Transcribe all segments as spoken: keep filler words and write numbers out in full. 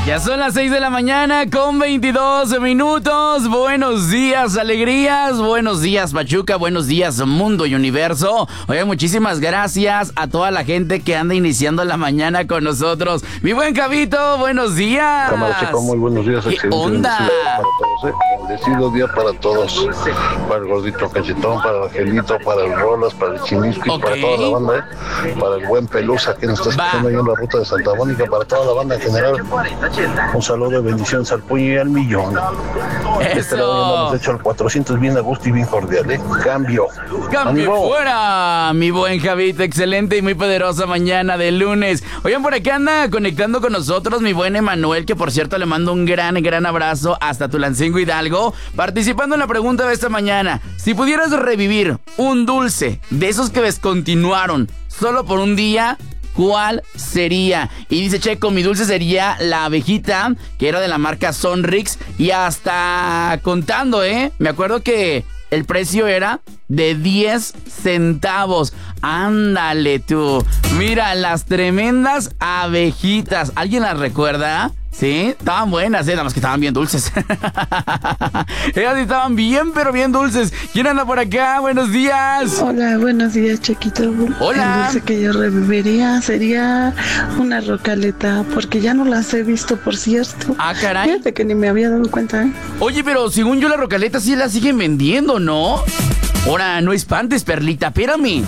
Ya son las seis de la mañana con veintidós minutos. Buenos días, alegrías. Buenos días, Pachuca. Buenos días, mundo y universo. Oye, muchísimas gracias a toda la gente que anda iniciando la mañana con nosotros. Mi buen Javito, buenos días. Cámara, Checo, muy buenos días. ¿Qué onda? Para todos, ¿eh? Bendecido día para todos. Para el gordito cachetón, para el Angelito, para el Rolas, para el Chinisco, Ok. para toda la banda, ¿eh? Para el buen Pelusa que nos está escuchando Va. ahí en la ruta de Santa Mónica, para toda la banda en general. Un saludo de bendiciones al puño y al millón. Este lado ya hemos hecho el cuatrocientos bien a gusto y bien cordial, ¿eh? Cambio. ¡Cambio Ánimo. fuera! Mi buen Javito, excelente y muy poderosa mañana de lunes. Oigan, por aquí anda conectando con nosotros mi buen Emanuel, que por cierto le mando un gran, gran abrazo hasta Tulancingo, Hidalgo, participando en la pregunta de esta mañana. Si pudieras revivir un dulce de esos que descontinuaron solo por un día, ¿cuál sería? Y dice Checo, mi dulce sería la abejita, que era de la marca Sonrix, y hasta contando, ¿eh? Me acuerdo que el precio era de diez centavos. Ándale tú. Mira, las tremendas abejitas. ¿Alguien las recuerda? Sí, estaban buenas, ¿eh? Nada más que estaban bien dulces. Ellas sí estaban bien, pero bien dulces. ¿Quién anda por acá? Buenos días. Hola, buenos días, Chequito. Hola. El dulce que yo reviviría sería una rocaleta, porque ya no las he visto, por cierto. Ah, caray. Fíjate que ni me había dado cuenta, ¿eh? Oye, pero según yo la rocaleta sí la siguen vendiendo, ¿no? Ahora, no espantes, Perlita, espérame.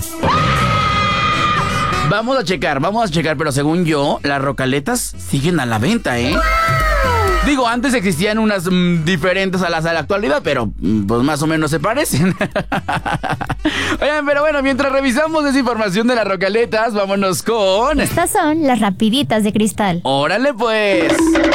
Vamos a checar, vamos a checar, pero según yo, las rocaletas siguen a la venta, ¿eh? Digo, antes existían unas mmm, diferentes a las de la actualidad, pero mmm, pues más o menos se parecen. Oigan, pero bueno, mientras revisamos esa información de las rocaletas, vámonos con... Estas son las rapiditas de cristal. ¡Órale, pues!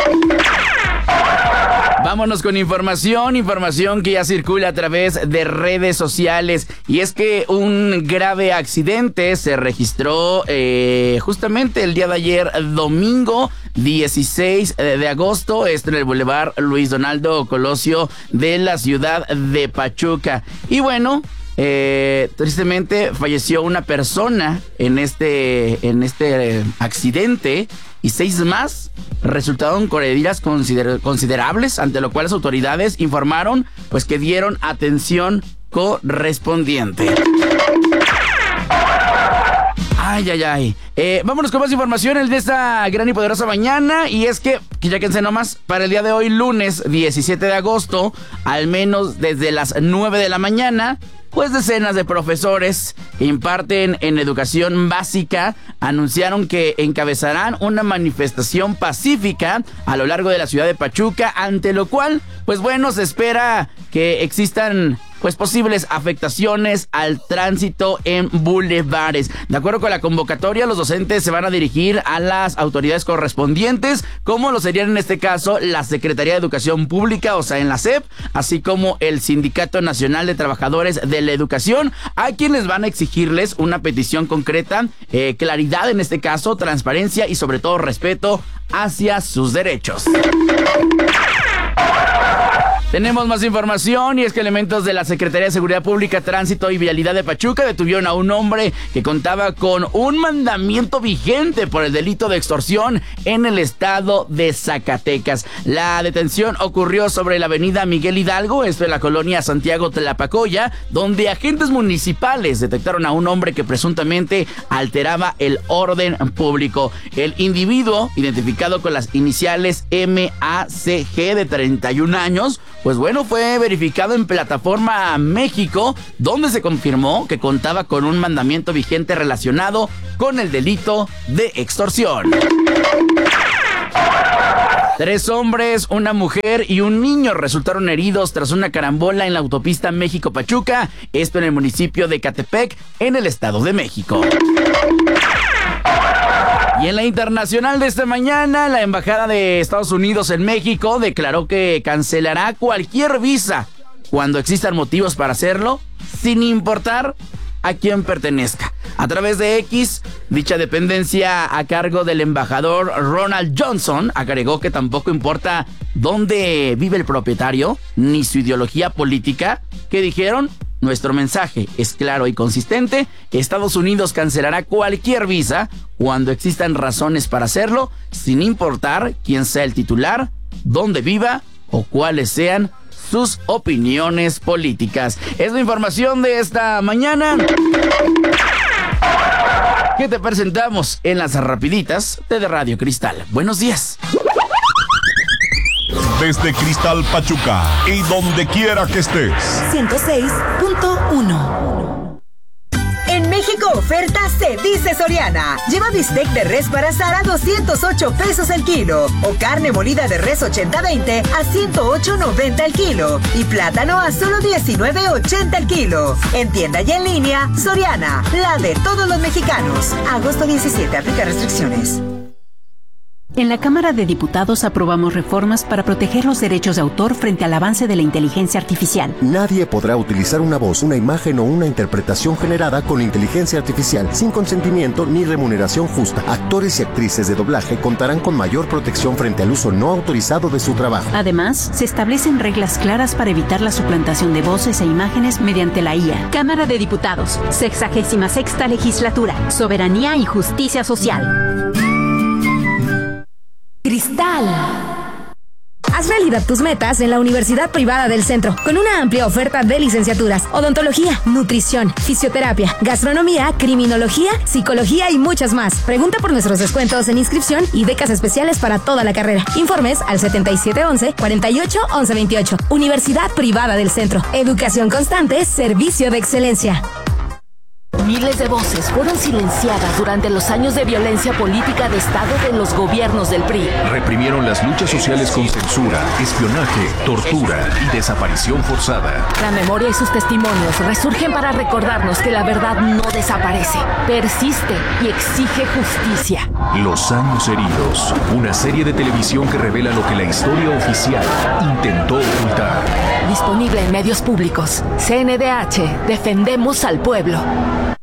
Vámonos con información, información que ya circula a través de redes sociales. Y es que un grave accidente se registró eh, justamente el día de ayer, domingo dieciséis de agosto, esto en el Boulevard Luis Donaldo Colosio de la ciudad de Pachuca. Y bueno... Eh, tristemente falleció una persona en este, en este eh, accidente y seis más resultaron con heridas consider- considerables, ante lo cual las autoridades informaron pues que dieron atención correspondiente. Ay, ay, ay. Eh, vámonos con más información el de esta gran y poderosa mañana. Y es que, ya quédense nomás, para el día de hoy, lunes diecisiete de agosto, al menos desde las nueve de la mañana, pues decenas de profesores que imparten en educación básica anunciaron que encabezarán una manifestación pacífica a lo largo de la ciudad de Pachuca, ante lo cual, pues bueno, se espera que existan pues posibles afectaciones al tránsito en bulevares. De acuerdo con la convocatoria, los docentes se van a dirigir a las autoridades correspondientes, como lo serían en este caso la Secretaría de Educación Pública, o sea, en la S E P, así como el Sindicato Nacional de Trabajadores de la Educación, a quienes van a exigirles una petición concreta, eh, claridad en este caso, transparencia y sobre todo respeto hacia sus derechos. Tenemos más información y es que elementos de la Secretaría de Seguridad Pública, Tránsito y Vialidad de Pachuca detuvieron a un hombre que contaba con un mandamiento vigente por el delito de extorsión en el estado de Zacatecas. La detención ocurrió sobre la avenida Miguel Hidalgo, esto en la colonia Santiago Tlapacoya, donde agentes municipales detectaron a un hombre que presuntamente alteraba el orden público. El individuo, identificado con las iniciales M A C G de treinta y un años, pues bueno, fue verificado en Plataforma México, donde se confirmó que contaba con un mandamiento vigente relacionado con el delito de extorsión. Tres hombres, una mujer y un niño resultaron heridos tras una carambola en la autopista México-Pachuca, esto en el municipio de Catepec, en el Estado de México. Y en la internacional de esta mañana, la Embajada de Estados Unidos en México declaró que cancelará cualquier visa cuando existan motivos para hacerlo, sin importar a quién pertenezca. A través de X, dicha dependencia a cargo del embajador Ronald Johnson agregó que tampoco importa dónde vive el propietario ni su ideología política, que dijeron Nuestro mensaje es claro y consistente. Estados Unidos cancelará cualquier visa cuando existan razones para hacerlo, sin importar quién sea el titular, dónde viva o cuáles sean sus opiniones políticas. Es la información de esta mañana que te presentamos en las rapiditas de Radio Cristal. Buenos días. Desde Cristal Pachuca y donde quiera que estés. ciento seis punto uno. En México oferta se dice Soriana. Lleva bistec de res para asar a doscientos ocho pesos el kilo. O carne molida de res ochenta veinte a ciento ocho noventa el kilo. Y plátano a solo diecinueve ochenta el kilo. En tienda y en línea, Soriana, la de todos los mexicanos. Agosto diecisiete, aplica restricciones. En la Cámara de Diputados aprobamos reformas para proteger los derechos de autor frente al avance de la inteligencia artificial. Nadie podrá utilizar una voz, una imagen o una interpretación generada con inteligencia artificial sin consentimiento ni remuneración justa. Actores y actrices de doblaje contarán con mayor protección frente al uso no autorizado de su trabajo. Además, se establecen reglas claras para evitar la suplantación de voces e imágenes mediante la I A. Cámara de Diputados, sexagésima sexta legislatura, soberanía y justicia social. Cristal. Haz realidad tus metas en la Universidad Privada del Centro, con una amplia oferta de licenciaturas, odontología, nutrición, fisioterapia, gastronomía, criminología, psicología y muchas más. Pregunta por nuestros descuentos en inscripción y becas especiales para toda la carrera. Informes al setenta y siete once, cuarenta y ocho once veintiocho. Universidad Privada del Centro. Educación constante, servicio de excelencia. Miles de voces fueron silenciadas durante los años de violencia política de Estado de los gobiernos del P R I. Reprimieron las luchas sociales con censura, espionaje, tortura y desaparición forzada. La memoria y sus testimonios resurgen para recordarnos que la verdad no desaparece, persiste y exige justicia. Los años heridos, una serie de televisión que revela lo que la historia oficial intentó ocultar. Disponible en medios públicos. C N D H, defendemos al pueblo.